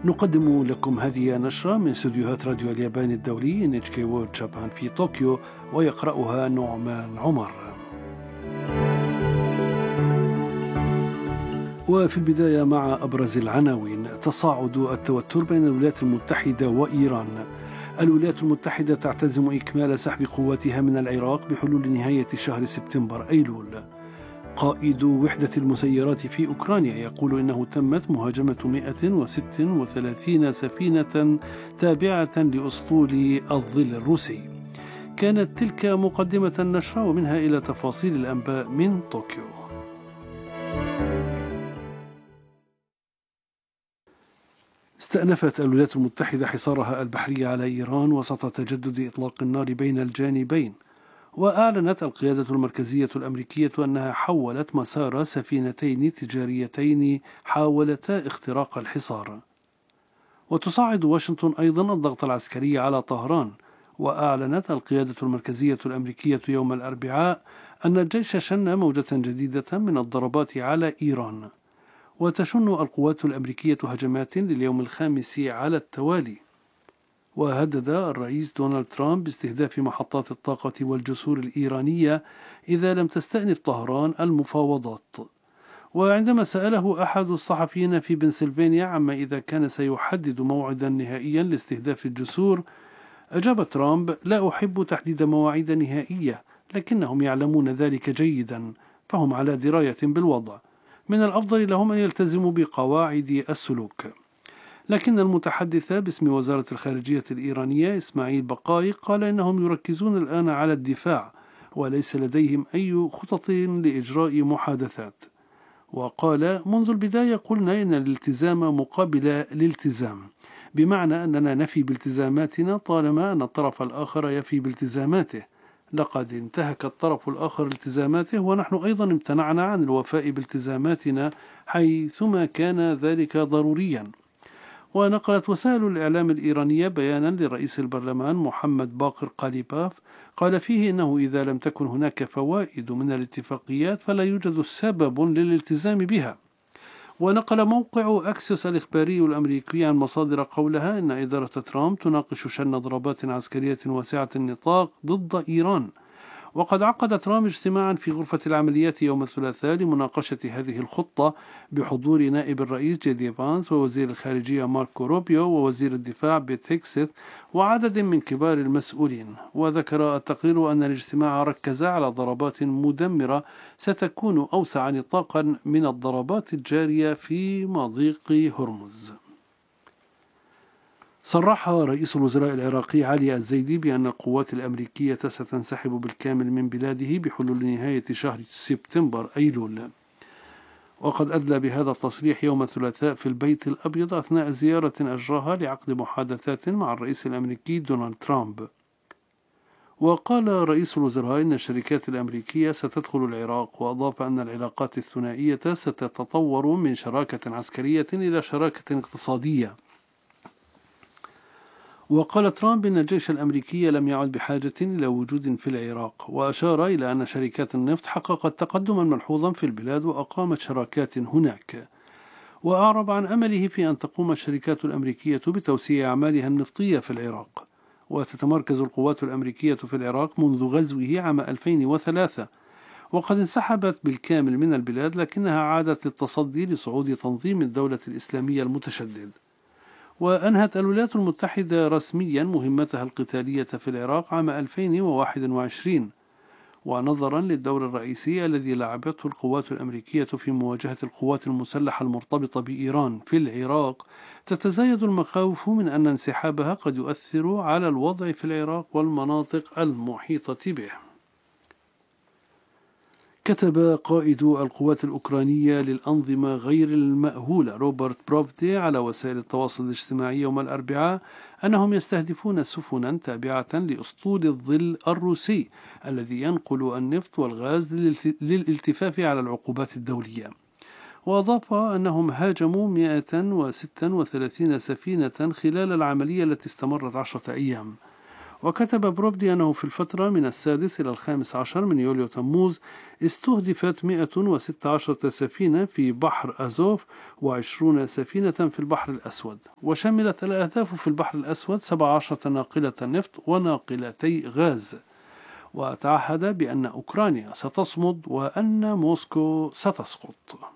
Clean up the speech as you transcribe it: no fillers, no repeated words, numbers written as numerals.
نقدم لكم هذه النشرة من استديوهات راديو اليابان الدولي NHK World Japan في طوكيو، ويقرأها نعمان عمر. وفي البداية مع أبرز العناوين: تصاعد التوتر بين الولايات المتحدة وإيران. الولايات المتحدة تعتزم إكمال سحب قواتها من العراق بحلول نهاية شهر سبتمبر أيلول. قائد وحدة المسيرات في أوكرانيا يقول إنه تمت مهاجمة 136 سفينة تابعة لأسطول الظل الروسي. كانت تلك مقدمة النشرة، ومنها إلى تفاصيل الأنباء من طوكيو. استأنفت الولايات المتحدة حصارها البحري على إيران وسط تجدد إطلاق النار بين الجانبين، وأعلنت القيادة المركزية الأمريكية أنها حولت مسار سفينتين تجاريتين حاولتا اختراق الحصار. وتصعد واشنطن أيضا الضغط العسكري على طهران، وأعلنت القيادة المركزية الأمريكية يوم الأربعاء أن الجيش شن موجة جديدة من الضربات على إيران، وتشن القوات الأمريكية هجمات لليوم الخامس على التوالي. وهدد الرئيس دونالد ترامب باستهداف محطات الطاقة والجسور الإيرانية إذا لم تستأنف طهران المفاوضات. وعندما سأله أحد الصحفيين في بنسلفانيا عما إذا كان سيحدد موعدا نهائيا لاستهداف الجسور، أجاب ترامب: لا أحب تحديد مواعيد نهائية، لكنهم يعلمون ذلك جيدا، فهم على دراية بالوضع. من الأفضل لهم أن يلتزموا بقواعد السلوك. لكن المتحدث باسم وزارة الخارجية الإيرانية إسماعيل بقاي قال إنهم يركزون الآن على الدفاع، وليس لديهم أي خطط لإجراء محادثات. وقال: منذ البداية قلنا إن الالتزام مقابل الالتزام، بمعنى أننا نفي بالتزاماتنا طالما أن الطرف الآخر يفي بالتزاماته. لقد انتهك الطرف الآخر التزاماته، ونحن أيضا امتنعنا عن الوفاء بالتزاماتنا حيثما كان ذلك ضروريا. ونقلت وسائل الإعلام الإيرانية بيانا لرئيس البرلمان محمد باقر قاليباف قال فيه إنه إذا لم تكن هناك فوائد من الاتفاقيات فلا يوجد سبب للالتزام بها. ونقل موقع أكسيوس الإخباري الأمريكي عن مصادر قولها إن إدارة ترامب تناقش شن ضربات عسكرية واسعة النطاق ضد إيران. وقد عقد ترامب اجتماعا في غرفة العمليات يوم الثلاثاء لمناقشة هذه الخطة بحضور نائب الرئيس جي فانس ووزير الخارجية ماركو روبيو ووزير الدفاع بيت هيكسيت وعدد من كبار المسؤولين. وذكر التقرير أن الاجتماع ركز على ضربات مدمرة ستكون أوسع نطاقا من الضربات الجارية في مضيق هرمز. صرح رئيس الوزراء العراقي علي الزيدي بأن القوات الأمريكية ستنسحب بالكامل من بلاده بحلول نهاية شهر سبتمبر أيلول. وقد أدلى بهذا التصريح يوم الثلاثاء في البيت الأبيض أثناء زيارة أجراها لعقد محادثات مع الرئيس الأمريكي دونالد ترامب. وقال رئيس الوزراء إن الشركات الأمريكية ستدخل العراق، وأضاف أن العلاقات الثنائية ستتطور من شراكة عسكرية إلى شراكة اقتصادية. وقال ترامب إن الجيش الأمريكي لم يعد بحاجة إلى وجود في العراق، وأشار إلى أن شركات النفط حققت تقدما ملحوظا في البلاد وأقامت شراكات هناك. وأعرب عن أمله في أن تقوم الشركات الأمريكية بتوسيع أعمالها النفطية في العراق. وتتمركز القوات الأمريكية في العراق منذ غزوه عام 2003، وقد انسحبت بالكامل من البلاد، لكنها عادت للتصدي لصعود تنظيم الدولة الإسلامية المتشدد. وأنهت الولايات المتحدة رسميا مهمتها القتالية في العراق عام 2021. ونظرا للدور الرئيسي الذي لعبته القوات الأمريكية في مواجهة القوات المسلحة المرتبطة بإيران في العراق، تتزايد المخاوف من أن انسحابها قد يؤثر على الوضع في العراق والمناطق المحيطة به. كتب قائد القوات الأوكرانية للأنظمة غير المأهولة روبرت بروفدي على وسائل التواصل الاجتماعي يوم الأربعاء أنهم يستهدفون سفنا تابعة لأسطول الظل الروسي الذي ينقل النفط والغاز للالتفاف على العقوبات الدولية. وأضاف أنهم هاجموا 136 سفينة خلال العملية التي استمرت 10 أيام. وكتب بروفدي أنه في الفترة من 6 إلى 15 من يوليو تموز استهدفت 116 سفينة في بحر أزوف و20 سفينة في البحر الأسود، وشملت الأهداف في البحر الأسود 17 ناقلة نفط وناقلتي غاز. وتعهد بأن أوكرانيا ستصمد وأن موسكو ستسقط.